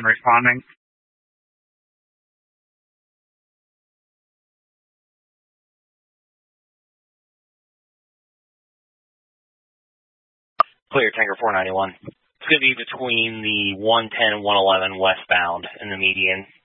and responding. Clear, Tanker 491. It's going to be between the 110 and 111 westbound in the median.